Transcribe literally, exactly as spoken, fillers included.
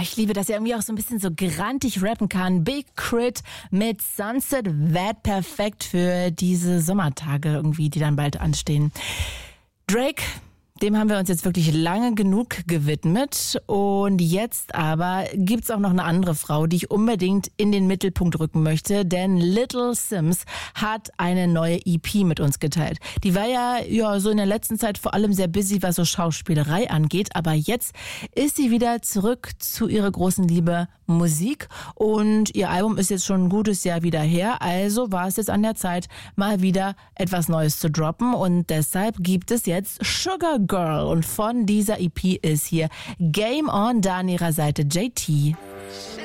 ich liebe, dass er irgendwie auch so ein bisschen so grantig rappen kann. Big Crit mit Sunset That, perfekt für diese Sommertage irgendwie, die dann bald anstehen. Drake, dem haben wir uns jetzt wirklich lange genug gewidmet. Und jetzt aber gibt's auch noch eine andere Frau, die ich unbedingt in den Mittelpunkt rücken möchte. Denn Little Simz hat eine neue E P mit uns geteilt. Die war ja, ja so in der letzten Zeit vor allem sehr busy, was so Schauspielerei angeht. Aber jetzt ist sie wieder zurück zu ihrer großen Liebe Musik. Und ihr Album ist jetzt schon ein gutes Jahr wieder her. Also war es jetzt an der Zeit, mal wieder etwas Neues zu droppen. Und deshalb gibt es jetzt Sugar Girl. Und von dieser E P ist hier Game On, da an ihrer Seite J T.